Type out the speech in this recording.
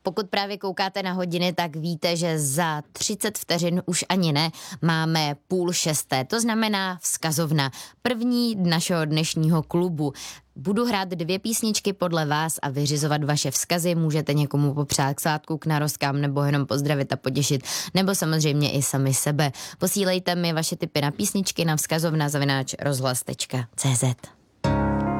Pokud právě koukáte na hodiny, tak víte, že za 30 vteřin už ani ne, máme 5:30. To znamená vzkazovna. První našeho dnešního klubu. Budu hrát 2 písničky podle vás a vyřizovat vaše vzkazy. Můžete někomu popřát k svátku, k narozkám nebo jenom pozdravit a potěšit, nebo samozřejmě i sami sebe. Posílejte mi vaše tipy na písničky na vzkazovna@rozhlas.cz.